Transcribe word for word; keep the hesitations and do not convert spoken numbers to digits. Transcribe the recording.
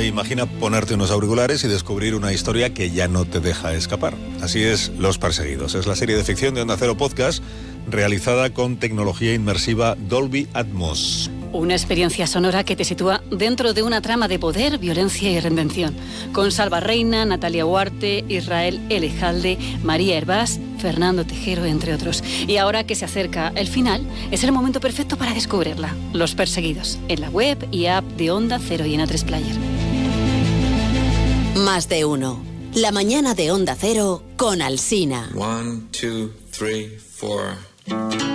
e imagina ponerte unos auriculares y descubrir una historia que ya no te deja escapar. Así es Los Perseguidos. Es la serie de ficción de Onda Cero Podcast realizada con tecnología inmersiva Dolby Atmos. Una experiencia sonora que te sitúa dentro de una trama de poder, violencia y redención. Con Salva Reina, Natalia Huarte, Israel Elejalde, María Hervás, Fernando Tejero, entre otros. Y ahora que se acerca el final, es el momento perfecto para descubrirla. Los Perseguidos, en la web y app de Onda Cero y en A tres Player. Más de uno. La mañana de Onda Cero con Alsina. One, two, three, four.